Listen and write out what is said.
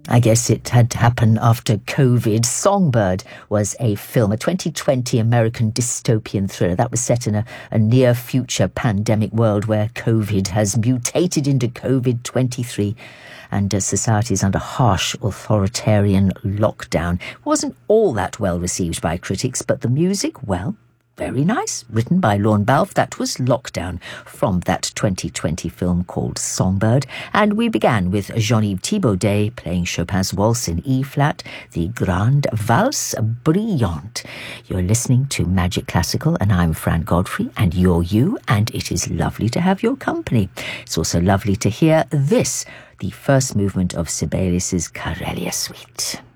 I guess it had to happen after COVID. Songbird was a film, a 2020 American dystopian thriller that was set in a near-future pandemic world where COVID has mutated into COVID-23 and society is under harsh authoritarian lockdown. It wasn't all that well received by critics, but the music, well, very nice. Written by Lorne Balfe. That was Lockdown from that 2020 film called Songbird. And we began with Jean-Yves Thibaudet playing Chopin's Waltz in E-flat, the Grande Valse Brillante. You're listening to Magic Classical, and I'm Fran Godfrey, and you're you, and it is lovely to have your company. It's also lovely to hear this, the first movement of Sibelius's Karelia Suite.